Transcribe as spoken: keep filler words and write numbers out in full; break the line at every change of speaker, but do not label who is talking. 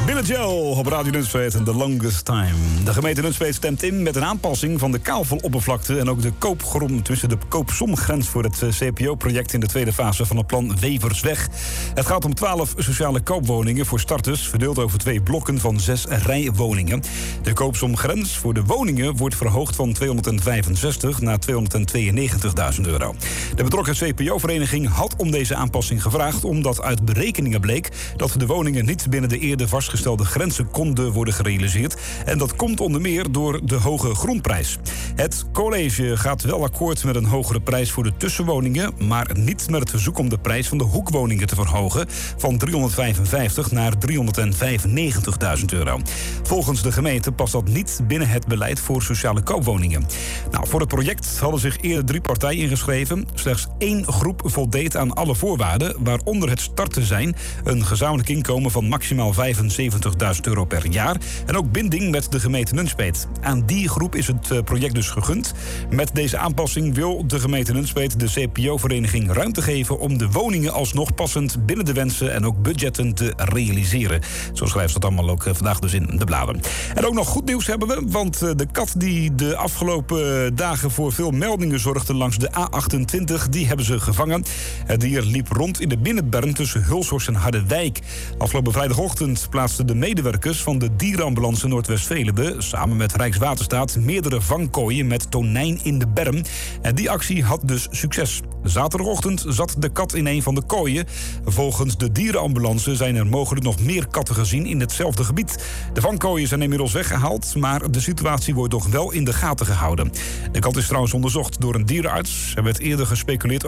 Billy Joel op Radio Nunspeet en The Longest Time. De gemeente Nunspeet stemt in met een aanpassing van de kaalvaloppervlakte en ook de koopgrond tussen de koopsomgrens voor het C P O-project in de tweede fase van het plan Weversweg. Het gaat om twaalf sociale koopwoningen voor starters, verdeeld over twee blokken van zes rijwoningen. De koopsomgrens voor de woningen wordt verhoogd van tweehonderdvijfenzestig naar tweehonderdtweeënnegentigduizend euro. De betrokken C P O-vereniging had om deze aanpassing gevraagd, omdat uit berekeningen bleek dat de woningen niet binnen de eerder vastgestelde grenzen konden worden gerealiseerd. En dat komt onder meer door de hoge grondprijs. Het college gaat wel akkoord met een hogere prijs voor de tussenwoningen, maar niet met het verzoek om de prijs van de hoekwoningen te verhogen van driehonderdvijfenvijftig naar driehonderdvijfennegentigduizend euro. Volgens de gemeente past dat niet binnen het beleid voor sociale koopwoningen. Nou, voor het project hadden zich eerder drie partijen ingeschreven. Slechts één groep voldeed aan alle voorwaarden, waaronder het starten zijn een gezamenlijk inkomen van maximaal vijfenzeventigduizend euro per jaar en ook binding met de gemeente Nunspeet. Aan die groep is het project dus gegund. Met deze aanpassing wil de gemeente Nunspeet de C P O-vereniging ruimte geven om de woningen alsnog passend binnen de wensen en ook budgetten te realiseren. Zo schrijft dat allemaal ook vandaag dus in de bladen. En ook nog goed nieuws hebben we, want de kat die de afgelopen dagen voor veel meldingen zorgde langs de A achtentwintig, die hebben ze gevangen. Het dier liep rond in de binnenberm tussen Hulshorst en Harderwijk. Afgelopen vrijdagochtend plaatsten de medewerkers van de dierenambulance Noordwest-Veluwe samen met Rijkswaterstaat meerdere vangkooien met tonijn in de berm. En die actie had dus succes. Zaterdagochtend zat de kat in een van de kooien. Volgens de dierenambulance zijn er mogelijk nog meer katten gezien in hetzelfde gebied. De vangkooien zijn inmiddels weggehaald, maar de situatie wordt nog wel in de gaten gehouden. De kat is trouwens onderzocht door een dierenarts. Er werd eerder gespeculeerd